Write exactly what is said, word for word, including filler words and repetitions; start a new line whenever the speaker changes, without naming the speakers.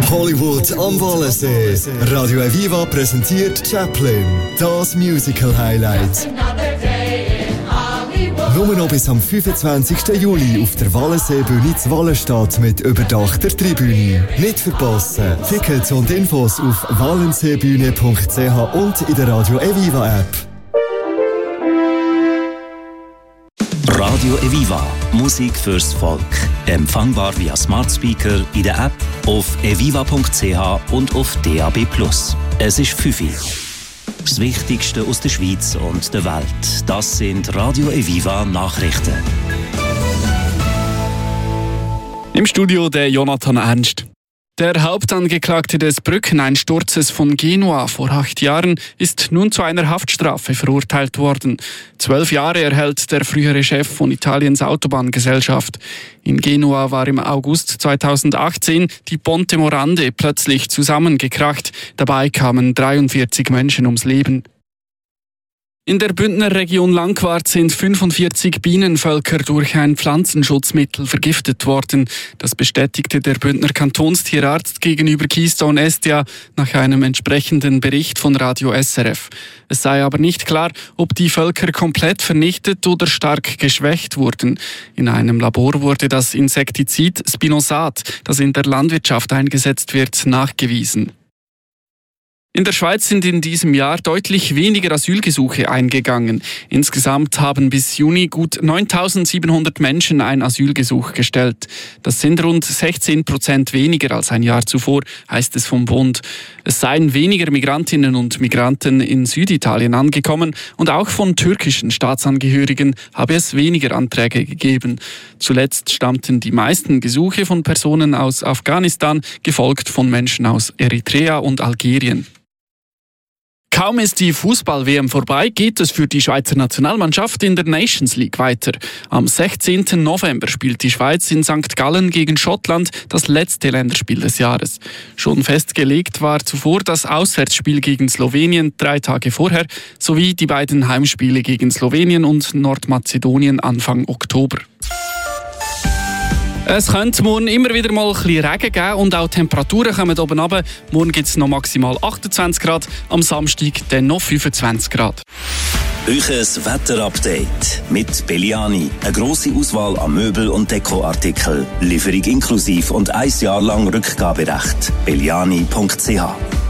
Hollywood am Wallensee. Radio Aviva präsentiert Chaplin, das Musical-Highlight. Nur noch bis am fünfundzwanzigsten Juli auf der Wallenseebühne zu Wallenstadt mit überdachter Tribüne. Nicht verpassen. Tickets und Infos auf wallenseebühne punkt c h und in der Radio Aviva App.
Radio Aviva, Musik fürs Volk. Empfangbar via Smart Speaker, in der App, auf aviva punkt c h und auf D A B plus. Es ist fünf Uhr. Das Wichtigste aus der Schweiz und der Welt. Das sind Radio Aviva Nachrichten.
Im Studio der Jonathan Ernst. Der Hauptangeklagte des Brückeneinsturzes von Genua vor acht Jahren ist nun zu einer Haftstrafe verurteilt worden. Zwölf Jahre erhält der frühere Chef von Italiens Autobahngesellschaft. In Genua war im August zweitausendachtzehn die Ponte Morandi plötzlich zusammengekracht. Dabei kamen dreiundvierzig Menschen ums Leben. In der Bündner Region Langquart sind fünfundvierzig Bienenvölker durch ein Pflanzenschutzmittel vergiftet worden. Das bestätigte der Bündner Kantonstierarzt gegenüber Keystone Estia nach einem entsprechenden Bericht von Radio S R F. Es sei aber nicht klar, ob die Völker komplett vernichtet oder stark geschwächt wurden. In einem Labor wurde das Insektizid Spinosat, das in der Landwirtschaft eingesetzt wird, nachgewiesen. In der Schweiz sind in diesem Jahr deutlich weniger Asylgesuche eingegangen. Insgesamt haben bis Juni gut neuntausendsiebenhundert Menschen ein Asylgesuch gestellt. Das sind rund sechzehn Prozent weniger als ein Jahr zuvor, heißt es vom Bund. Es seien weniger Migrantinnen und Migranten in Süditalien angekommen und auch von türkischen Staatsangehörigen habe es weniger Anträge gegeben. Zuletzt stammten die meisten Gesuche von Personen aus Afghanistan, gefolgt von Menschen aus Eritrea und Algerien. Kaum ist die Fußball-W M vorbei, geht es für die Schweizer Nationalmannschaft in der Nations League weiter. Am sechzehnten November spielt die Schweiz in Sankt Gallen gegen Schottland das letzte Länderspiel des Jahres. Schon festgelegt war zuvor das Auswärtsspiel gegen Slowenien drei Tage vorher, sowie die beiden Heimspiele gegen Slowenien und Nordmazedonien Anfang Oktober. Es könnte morgen immer wieder mal ein bisschen Regen geben und auch Temperaturen kommen oben runter. Morgen gibt es noch maximal achtundzwanzig Grad, am Samstag dann noch fünfundzwanzig Grad.
Euches Wetterupdate mit Belliani. Eine grosse Auswahl an Möbel- und Dekoartikeln. Lieferung inklusiv und ein Jahr lang Rückgaberecht. belliani punkt c h